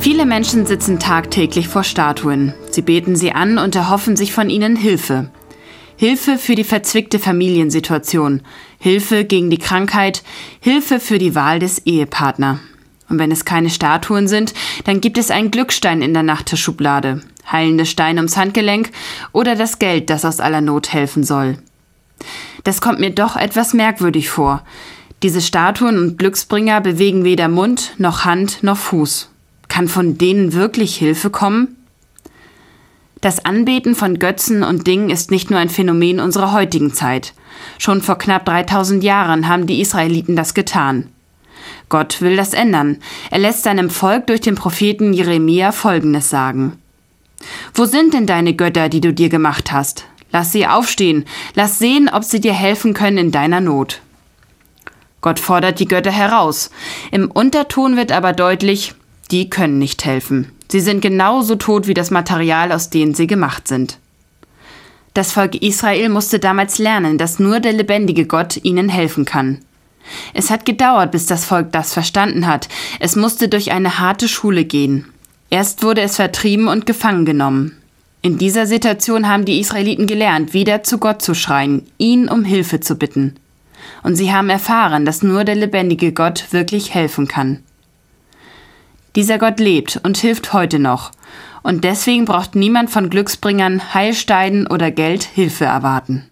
Viele Menschen sitzen tagtäglich vor Statuen. Sie beten sie an und erhoffen sich von ihnen Hilfe. Hilfe für die verzwickte Familiensituation, Hilfe gegen die Krankheit, Hilfe für die Wahl des Ehepartners. Und wenn es keine Statuen sind, dann gibt es einen Glückstein in der Nachttischschublade, heilende Steine ums Handgelenk oder das Geld, das aus aller Not helfen soll. Das kommt mir doch etwas merkwürdig vor. Diese Statuen und Glücksbringer bewegen weder Mund, noch Hand, noch Fuß. Kann von denen wirklich Hilfe kommen? Das Anbeten von Götzen und Dingen ist nicht nur ein Phänomen unserer heutigen Zeit. Schon vor knapp 3000 Jahren haben die Israeliten das getan. Gott will das ändern. Er lässt seinem Volk durch den Propheten Jeremia Folgendes sagen: Wo sind denn deine Götter, die du dir gemacht hast? Lass sie aufstehen. Lass sehen, ob sie dir helfen können in deiner Not. Gott fordert die Götter heraus. Im Unterton wird aber deutlich: Die können nicht helfen. Sie sind genauso tot wie das Material, aus dem sie gemacht sind. Das Volk Israel musste damals lernen, dass nur der lebendige Gott ihnen helfen kann. Es hat gedauert, bis das Volk das verstanden hat. Es musste durch eine harte Schule gehen. Erst wurde es vertrieben und gefangen genommen. In dieser Situation haben die Israeliten gelernt, wieder zu Gott zu schreien, ihn um Hilfe zu bitten. Und sie haben erfahren, dass nur der lebendige Gott wirklich helfen kann. Dieser Gott lebt und hilft heute noch. Und deswegen braucht niemand von Glücksbringern, Heilsteinen oder Geld Hilfe erwarten.